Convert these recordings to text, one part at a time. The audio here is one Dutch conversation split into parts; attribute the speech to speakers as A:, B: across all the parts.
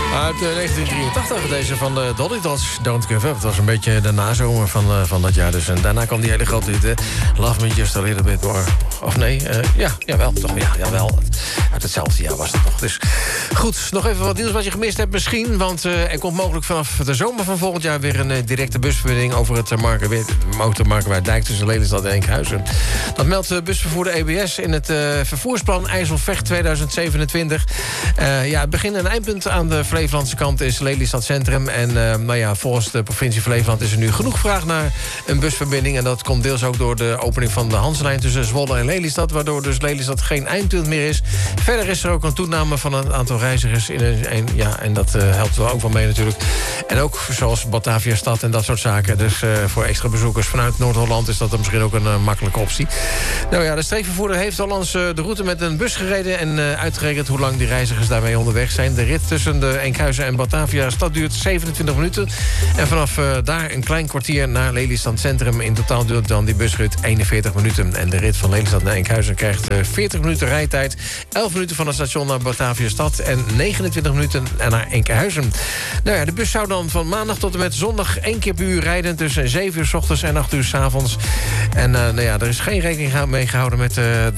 A: Uit 1983, deze van de Dolly Dots, Don't Give Up. Het was een beetje de nazomer van dat jaar. Dus, en daarna kwam die hele grote hit, Love Me Just A Little Bit More. Of nee, jawel, toch? Ja, jawel. Uit hetzelfde jaar was het toch. Dus goed, nog even wat nieuws wat je gemist hebt misschien. Want er komt mogelijk vanaf de zomer van volgend jaar weer een directe busverbinding over het Motormarkerwijdijk tussen Lelystad en Enkhuizen. Dat meldt busvervoerder EBS in het vervoersplan IJsselvecht 2027. Het begin- en eindpunt aan de Flevolandse kant is Lelystad Centrum. En volgens de provincie Flevoland is er nu genoeg vraag naar een busverbinding. En dat komt deels ook door de opening van de Hanselijn tussen Zwolle en Lelystad, waardoor dus Lelystad geen eindpunt meer is. Verder is er ook een toename van het aantal reizigers en dat helpt wel ook wel mee natuurlijk. En ook zoals Bataviastad en dat soort zaken. Dus voor extra bezoekers vanuit Noord-Holland is dat dan misschien ook een makkelijke optie. Nou ja, de streekvervoerder heeft allangs de route met een bus gereden en uitgerekend hoe lang die reizigers daarmee onderweg zijn. De rit tussen de Enkhuizen en Bataviastad duurt 27 minuten. En vanaf daar een klein kwartier naar Lelystad Centrum. In totaal duurt dan die busrit 41 minuten. En de rit van Lelystad naar Enkhuizen krijgt 40 minuten rijtijd. 11 minuten van het station naar Bataviastad en 29 minuten naar Enkhuizen. Nou ja, de bus zou dan van maandag tot en met zondag 1 keer per uur rijden tussen 7 uur 's ochtends en 8 uur 's avonds. En er is geen rekening mee gehouden met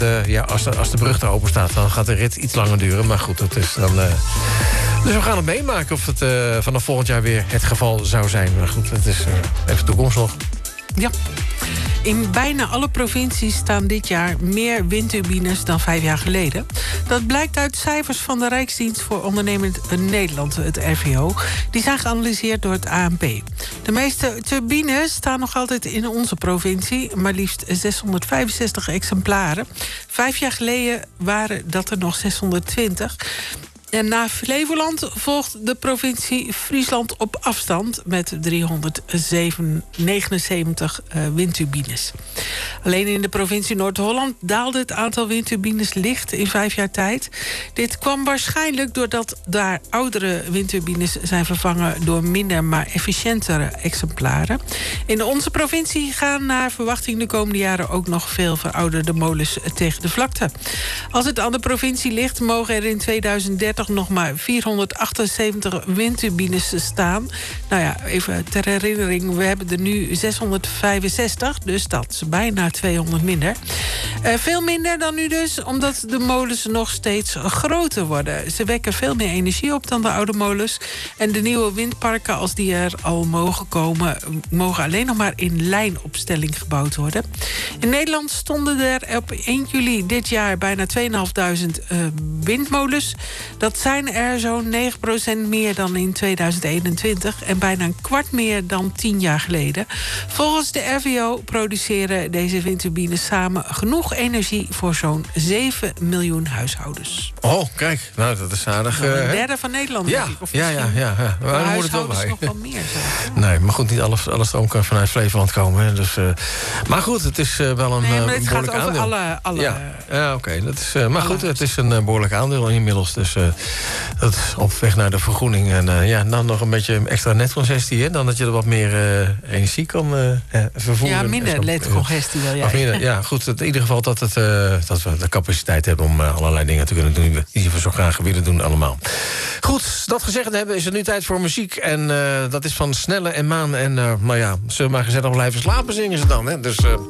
A: als de brug er open staat, dan gaat de rit iets langer duren. Maar goed, dat is dan. Dus we gaan het meemaken of het vanaf volgend jaar weer het geval zou zijn. Maar goed, het is even toekomst nog.
B: Ja. In bijna alle provincies staan dit jaar meer windturbines dan 5 jaar geleden. Dat blijkt uit cijfers van de Rijksdienst voor Ondernemend Nederland, het RVO. Die zijn geanalyseerd door het ANP. De meeste turbines staan nog altijd in onze provincie, maar liefst 665 exemplaren. 5 jaar geleden waren dat er nog 620. En na Flevoland volgt de provincie Friesland op afstand met 379 windturbines. Alleen in de provincie Noord-Holland daalde het aantal windturbines licht in 5 jaar tijd. Dit kwam waarschijnlijk doordat daar oudere windturbines zijn vervangen door minder maar efficiëntere exemplaren. In onze provincie gaan naar verwachting de komende jaren ook nog veel verouderde molens tegen de vlakte. Als het aan de provincie ligt, mogen er in 2030 nog maar 478 windturbines staan. Nou ja, even ter herinnering, we hebben er nu 665, dus dat is bijna 200 minder. Veel minder dan nu dus, omdat de molens nog steeds groter worden. Ze wekken veel meer energie op dan de oude molens. En de nieuwe windparken, als die er al mogen komen, mogen alleen nog maar in lijnopstelling gebouwd worden. In Nederland stonden er op 1 juli dit jaar bijna 2500 windmolens. Dat zijn er zo'n 9% meer dan in 2021... en bijna een kwart meer dan 10 jaar geleden. Volgens de RVO produceren deze windturbines samen genoeg energie voor zo'n 7 miljoen huishoudens.
A: Oh, kijk, nou dat is aardig.
B: Een derde van Nederland,
A: ja,
B: denk ik. Of
A: ja. Maar dan moet het wel bij.
B: Nog wel meer.
A: Nee, maar goed, niet alle stroom kan vanuit Flevoland komen. Hè, dus, maar goed, het is wel een behoorlijk aandeel.
B: Het gaat over alle
A: ja, oké. Dat is, maar goed, het is een behoorlijk aandeel inmiddels. Dus dat is op weg naar de vergroening. En dan nog een beetje extra netcongestie. Hè, dan dat je er wat meer energie kan vervoeren.
B: Ja, minder netcongestie wel.
A: Ja, goed, in ieder geval dat we de capaciteit hebben om allerlei dingen te kunnen doen die we zo graag willen doen allemaal. Goed, dat gezegd hebben is het nu tijd voor muziek. En dat is van Snelle en Maan. En zullen we maar gezellig blijven slapen, zingen ze dan. Hè? Dus